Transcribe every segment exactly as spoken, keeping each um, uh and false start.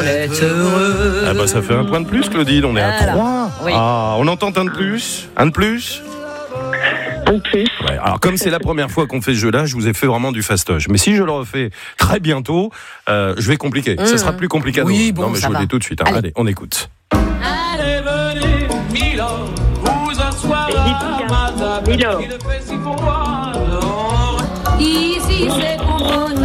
être heureux. Ah bah ça fait un point de plus, Claudine, on est à Voilà. trois. Oui. Ah, on entend un de plus, un de plus. Un de plus. Ouais, alors comme c'est la première fois qu'on fait ce jeu-là, je vous ai fait vraiment du fastoche. Mais si je le refais très bientôt, euh, je vais compliquer. Mmh. Ça sera plus compliqué. Oui, bon, non, mais ça je vous va. le dis tout de suite. Hein. Allez. Allez, on écoute. Allez, venez, Milord, vous asseoir à ma table. Milord. Il le fait si pour moi, alors. Ici c'est pour mon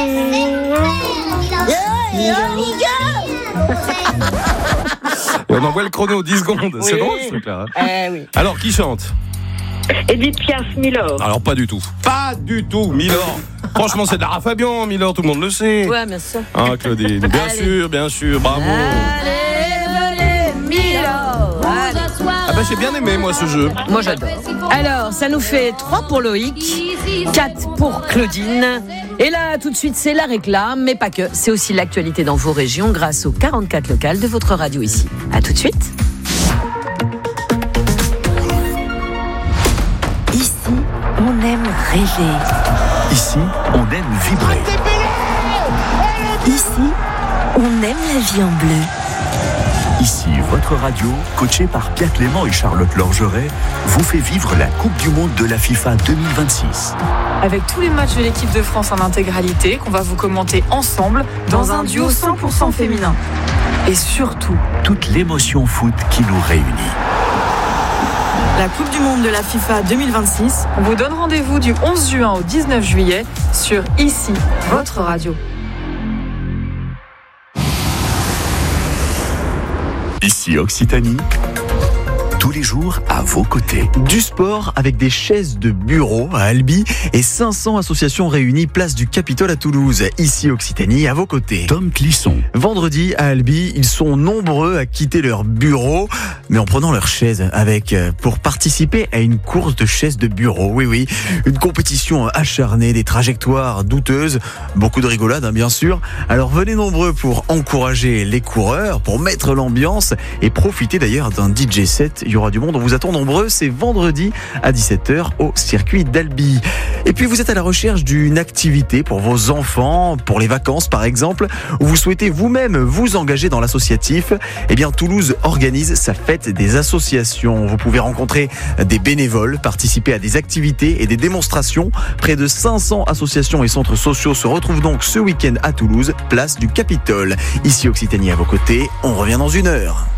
Et on envoie le chrono, dix secondes. C'est Oui. drôle ce truc-là. Hein. Eh oui. Alors, qui chante? Edith Piaf, Milord. Alors, pas du tout. Pas du tout, Milord. Franchement, c'est de Lara Fabian, Milord, tout le monde le sait. Ouais, bien sûr. Ah, Claudine, bien Allez. sûr, bien sûr, bravo. Allez, venez, Milord. Allez. Ah bah j'ai bien aimé, moi, ce jeu. Moi j'adore. Alors, ça nous fait trois pour Loïc, quatre pour Claudine. Et là, tout de suite, c'est la réclame, mais pas que. C'est aussi l'actualité dans vos régions grâce aux quarante-quatre locales de votre radio ici. À tout de suite. Ici, on aime rêver. Ici, on aime vibrer. Ici, on aime la vie en bleu. Ici, votre radio, coachée par Pierre Clément et Charlotte Lorgeret, vous fait vivre la Coupe du Monde de la FIFA deux mille vingt-six. Avec tous les matchs de l'équipe de France en intégralité qu'on va vous commenter ensemble dans un duo cent pour cent féminin. Et surtout, Toute l'émotion foot qui nous réunit. la Coupe du Monde de la FIFA deux mille vingt-six, on vous donne rendez-vous du onze juin au dix-neuf juillet sur Ici, votre radio. Ici Occitanie, tous les jours à vos côtés. Du sport avec des chaises de bureau à Albi et cinq cents associations réunies place du Capitole à Toulouse. Ici Occitanie, à vos côtés. Tom Clisson. Vendredi à Albi, ils sont nombreux à quitter leur bureau, mais en prenant leurs chaises avec euh, pour participer à une course de chaises de bureau. Oui, oui, une compétition acharnée, des trajectoires douteuses, beaucoup de rigolade, hein, bien sûr. Alors venez nombreux pour encourager les coureurs, pour mettre l'ambiance et profiter d'ailleurs d'un D J set. Il y aura du monde, on vous attend nombreux, c'est vendredi à dix-sept heures au circuit d'Albi. Et puis vous êtes à la recherche d'une activité pour vos enfants, pour les vacances par exemple, ou vous souhaitez vous-même vous engager dans l'associatif, eh bien Toulouse organise sa fête des associations. Vous pouvez rencontrer des bénévoles, participer à des activités et des démonstrations. Près de cinq cents associations et centres sociaux se retrouvent donc ce week-end à Toulouse, place du Capitole. Ici Occitanie à vos côtés, on revient dans une heure.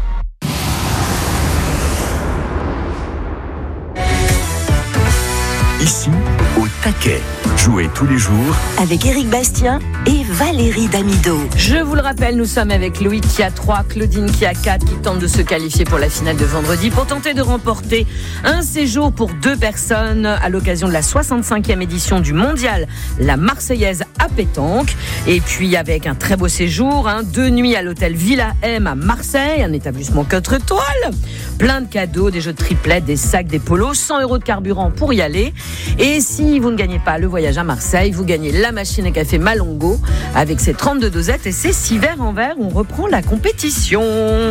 Ici, au taquet. Jouez tous les jours. Avec Éric Bastien et Valérie Damido. Je vous le rappelle, nous sommes avec Loïc qui a trois, Claudine qui a quatre, qui tente de se qualifier pour la finale de vendredi pour tenter de remporter un séjour pour deux personnes à l'occasion de la soixante-cinquième édition du mondial La Marseillaise à pétanque. Et puis avec un très beau séjour, hein, deux nuits à l'hôtel Villa M à Marseille, un établissement quatre étoiles, plein de cadeaux, des jeux de triplettes, des sacs, des polos, cent euros de carburant pour y aller. Et si vous ne gagnez pas le voyage à Marseille, vous gagnez la machine à café Malongo avec ses trente-deux dosettes et ses six verres en verre. On reprend la compétition.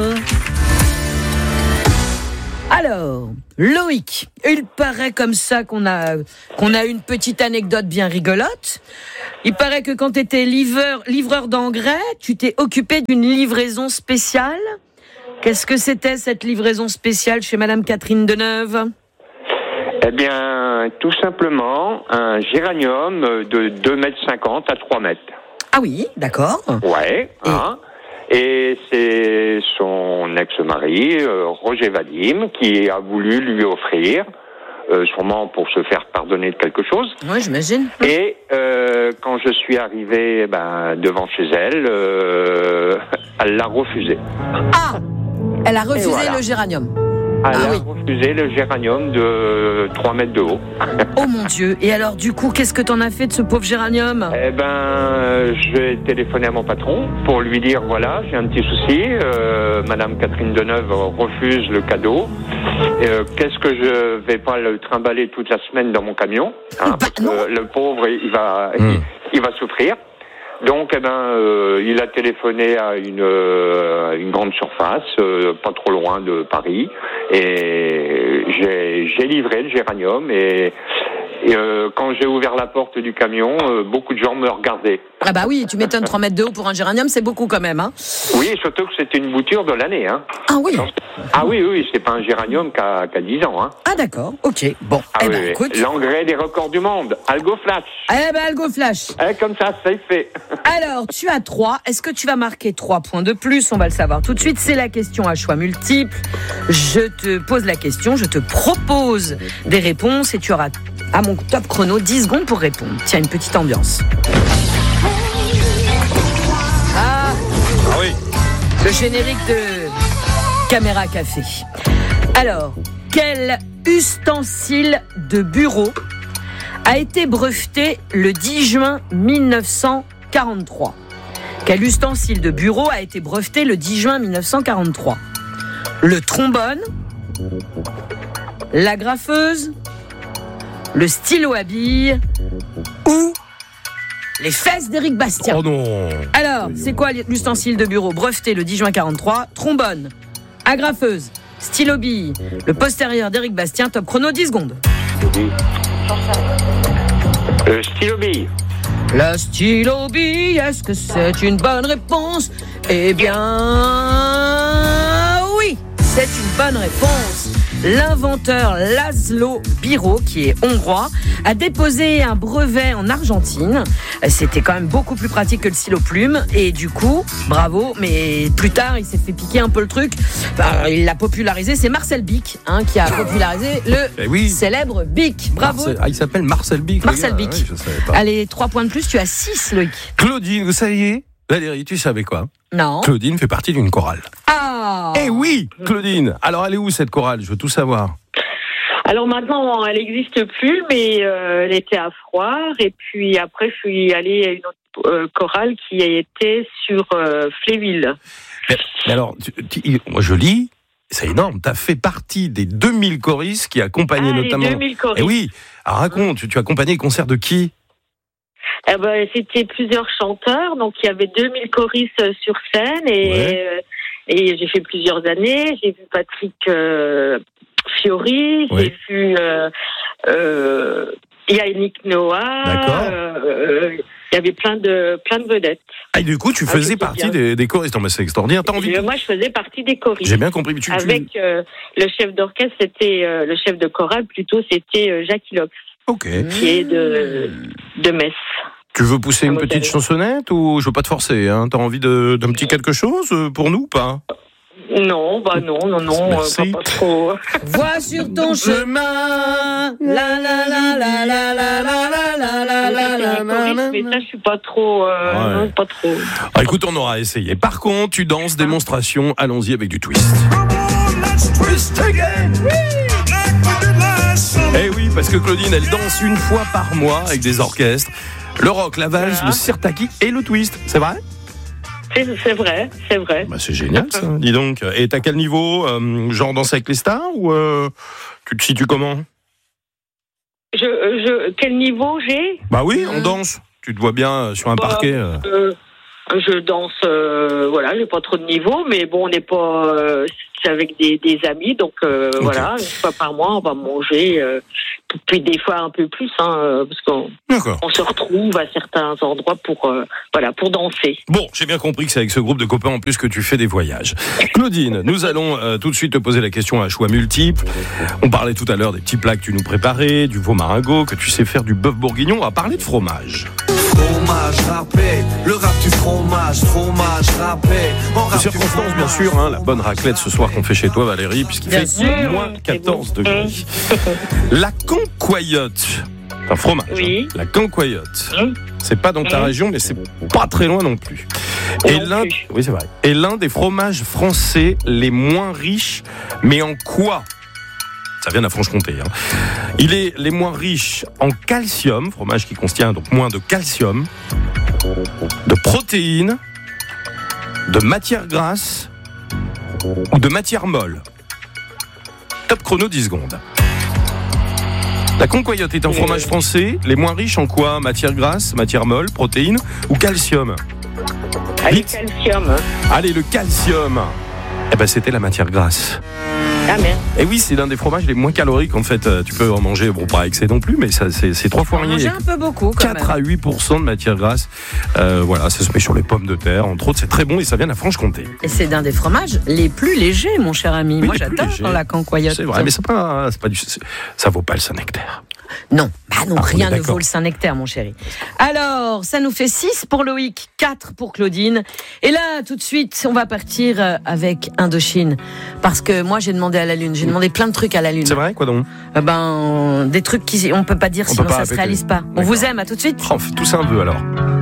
Alors, Loïc, il paraît comme ça qu'on a, qu'on a une petite anecdote bien rigolote. Il paraît que quand tu étais livreur, livreur d'engrais, tu t'es occupé d'une livraison spéciale. Qu'est-ce que c'était cette livraison spéciale chez Madame Catherine Deneuve ? Eh bien, tout simplement, un géranium de deux mètres cinquante à trois mètres. Ah oui, d'accord. Ouais, Et, hein. Et c'est son ex-mari, euh, Roger Vadim, qui a voulu lui offrir, euh, sûrement pour se faire pardonner de quelque chose. ouais, j'imagine. Et euh, quand je suis arrivé ben, devant chez elle, euh, elle l'a refusé. Ah, elle a refusé voilà. le géranium. Elle Ah a oui. refusé le géranium de trois mètres de haut. Oh mon Dieu. Et alors, du coup, qu'est-ce que t'en as fait de ce pauvre géranium ? Eh ben, j'ai téléphoné à mon patron pour lui dire, voilà, j'ai un petit souci. Euh, Madame Catherine Deneuve refuse le cadeau. Euh, qu'est-ce que je vais pas le trimballer toute la semaine dans mon camion, hein, Bah, parce que non. le pauvre, il va, Mmh. il, il va souffrir. Donc, eh ben, euh, il a téléphoné à une, euh, une grande surface, euh, pas trop loin de Paris, et j'ai, j'ai livré le géranium et, Et euh, quand j'ai ouvert la porte du camion, euh, beaucoup de gens me regardaient. Ah bah oui, tu m'étonnes, trois mètres de haut pour un géranium, c'est beaucoup quand même. Hein. Oui, surtout que c'était une bouture de l'année. Hein. Ah oui. Ah oui, oui, c'est pas un géranium qui a, qui a dix ans. Hein. Ah d'accord, ok. Bon, ah, eh oui, ben oui. écoute. L'engrais des records du monde, Algo Flash. Eh ben Algo Flash. Eh, comme ça, c'est fait. Alors, tu as trois. Est-ce que tu vas marquer trois points de plus? On va le savoir tout de suite. C'est la question à choix multiple. Je te pose la question, je te propose des réponses et tu auras à mon top chrono dix secondes pour répondre. Tiens, une petite ambiance. Ah, ah oui. Le générique de Caméra Café. Alors, quel ustensile de bureau a été breveté le dix juin mille neuf cent quarante-trois? Quel ustensile de bureau a été breveté le dix juin mille neuf cent quarante-trois? Le trombone, la graffeuse, le stylo à billes ou les fesses d'Éric Bastien? Oh non. Alors, c'est quoi l'ustensile de bureau breveté le dix juin quarante-trois? Trombone, agrafeuse, stylo bille, le postérieur d'Éric Bastien. Top chrono, dix secondes. Euh, stylo bille. La stylo bille, est-ce que c'est une bonne réponse? Eh bien, oui, c'est une bonne réponse. L'inventeur Laszlo Biro, qui est hongrois, a déposé un brevet en Argentine. C'était quand même beaucoup plus pratique que le stylo plume. Et du coup, bravo, mais plus tard, il s'est fait piquer un peu le truc. Enfin, il l'a popularisé. C'est Marcel Bic hein, qui a popularisé le eh oui. célèbre Bic. Bravo. Marcel, ah, il s'appelle Marcel Bic. Marcel Bic. Ouais, je savais pas. Allez, trois points de plus, tu as six, Loïc. Claudine, vous saviez? Valérie, tu savais quoi? Non. Claudine fait partie d'une chorale. Ah. Eh oui, Claudine. Alors, elle est où cette chorale? Je veux tout savoir. Alors maintenant, elle n'existe plus, mais euh, elle était à Froire. Et puis après, je suis allée à une autre euh, chorale qui était sur euh, Fléville. Mais, mais alors, tu, tu, moi je lis, c'est énorme. Tu as fait partie des deux mille choristes qui accompagnaient ah, notamment. Les deux mille choristes. Eh oui. Alors raconte, tu, tu as accompagné les concerts de qui? Eh ben, c'était plusieurs chanteurs, donc il y avait deux mille choristes sur scène et, ouais. euh, et j'ai fait plusieurs années. J'ai vu Patrick euh, Fiori, oui. j'ai vu euh, euh, Yannick Noah. D'accord. Euh, il y avait plein de plein de vedettes. Ah, et du coup, tu ah, faisais partie des, des choristes. Non, mais c'est extraordinaire. T'as envie et, de... Moi, je faisais partie des choristes. J'ai bien compris. Tu, Avec tu... Euh, le chef d'orchestre, c'était euh, le chef de chorale, plutôt, c'était euh, Jacques Hilox. Ok. Qui est de de Metz. Tu veux pousser une petite chansonnette ou je veux pas te forcer hein? T'as envie de, d'un petit quelque chose pour nous ou pas? Non, bah non, non, non, Merci. pas, pas trop. Vois sur ton chemin, la la la la la la la la la la la la. Mais ça, je suis pas trop, euh, ouais. non, pas trop. Ah, écoute, on aura essayé. Par contre, tu danses, démonstration, allons-y avec du twist. Twist again. Eh oui, parce que Claudine, elle danse une fois par mois avec des orchestres. Le rock, la valse, voilà. Le sirtaki et le twist, c'est vrai? C'est, c'est vrai, c'est vrai. Bah c'est génial ça, dis donc. Et t'as quel niveau euh, genre danser avec les stars ou euh, tu te situes comment? Je, je, quel niveau j'ai? Bah oui, on danse. Tu te vois bien sur un bah, parquet. Euh... Euh, je danse, euh, voilà, j'ai pas trop de niveau, mais bon, on n'est pas... Euh, c'est avec des, des amis, donc euh, okay. Voilà, une fois par mois, on va manger, euh, puis des fois un peu plus, hein, parce qu'on on se retrouve à certains endroits pour, euh, voilà, pour danser. Bon, j'ai bien compris que c'est avec ce groupe de copains en plus que tu fais des voyages. Claudine, nous allons euh, tout de suite te poser la question à choix multiples. On parlait tout à l'heure des petits plats que tu nous préparais, du veau maringot, que tu sais faire du bœuf bourguignon. On va parler de fromage. Fromage râpé, le rap du fromage, fromage râpé. De circonstances, bien sûr, hein, la bonne raclette ce soir qu'on fait chez toi, Valérie, puisqu'il bien fait sûr. Moins quatorze degrés. La concoyote, un fromage, oui. Hein, la concoyote, oui. C'est pas dans ta oui. région, mais c'est pas très loin non plus. Et l'un, plus. Oui, c'est vrai. Et l'un des fromages français les moins riches, mais en quoi? Ça vient de la Franche-Comté. Hein. Il est les moins riches en calcium, fromage qui contient donc moins de calcium, de protéines, de matières grasses ou de matières molles. Top chrono, dix secondes. La concoyote est un fromage français, les moins riches en quoi? Matières grasses, matières molles, protéines ou calcium? Allez, calcium. Allez, le calcium. Eh ben, c'était la matière grasse. Ah merde. Et oui, c'est l'un des fromages les moins caloriques en fait. Tu peux en manger, bon pas excès non plus, mais ça, c'est, c'est trois fois rien. Manger un peu beaucoup quand quatre même. à huit pour cent de matière grasse. Euh, voilà, ça se met sur les pommes de terre, entre autres, c'est très bon et ça vient de la Franche-Comté. Et c'est d'un des fromages les plus légers, mon cher ami. Oui, Moi, les plus j'adore légers. la cancoyote. C'est vrai, mais c'est pas, c'est pas du, c'est, ça vaut pas le Saint-Nectaire. Non, bah non, Ah, rien on est ne d'accord. vaut le Saint-Nectaire, mon chéri. Alors, ça nous fait six pour Loïc, quatre pour Claudine. Et là, tout de suite, on va partir euh, avec Indochine. Parce que moi, j'ai demandé à la Lune. J'ai demandé plein de trucs à la Lune. C'est vrai, quoi donc? Euh, ben, des trucs qu'on peut pas dire, On sinon peut pas ça se répéter. réalise pas. On D'accord. vous aime, à tout de suite. Oh, on fait tous un vœu alors.